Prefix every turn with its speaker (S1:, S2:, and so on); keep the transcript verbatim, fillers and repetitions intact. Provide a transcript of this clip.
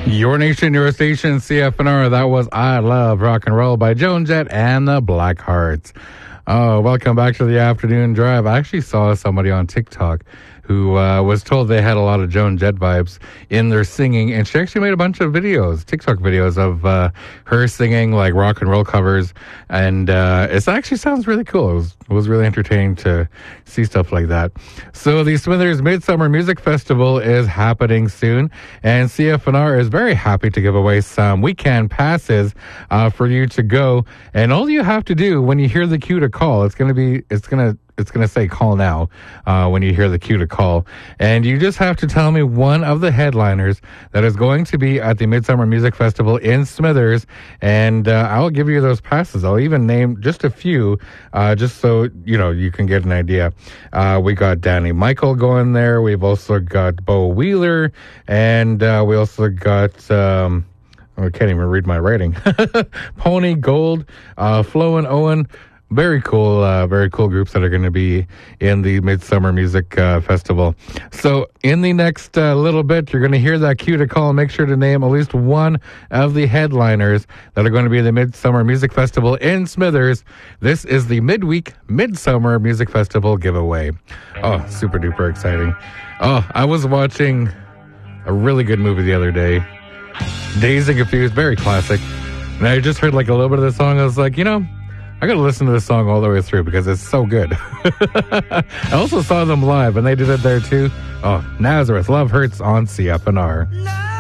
S1: Your Nation, Your Station, C F N R. That was I Love Rock and Roll by Joan Jett and the Blackhearts. Oh, welcome back to the afternoon drive. I actually saw somebody on TikTok who uh, was told they had a lot of Joan Jett vibes in their singing, and she actually made a bunch of videos, TikTok videos of uh, her singing like rock and roll covers, and uh, it actually sounds really cool. It was, it was really entertaining to see stuff like that. So the Smithers Midsummer Music Festival is happening soon, and C F N R is very happy to give away some weekend passes uh, for you to go, and all you have to do when you hear the cue to call, it's going to be, it's going to, it's going to say call now uh, when you hear the cue to call. And you just have to tell me one of the headliners that is going to be at the Midsummer Music Festival in Smithers. And uh, I'll give you those passes. I'll even name just a few uh, just so, you know, you can get an idea. Uh, we got Danny Michael going there. We've also got Bo Wheeler. And uh, we also got... Um, I can't even read my writing. Pony Gold, uh, Flo and Owen. Very cool, uh, very cool groups that are going to be in the Midsummer Music uh, Festival. So in the next uh, little bit, you're going to hear that cue to call. Make sure to name at least one of the headliners that are going to be in the Midsummer Music Festival in Smithers. This is the Midweek Midsummer Music Festival giveaway. Oh, super duper exciting. Oh, I was watching a really good movie the other day. Dazed and Confused, very classic. And I just heard like a little bit of the song. I was like, you know, I got to listen to this song all the way through because it's so good. I also saw them live, and they did it there too. Oh, Nazareth, Love Hurts on C F N R.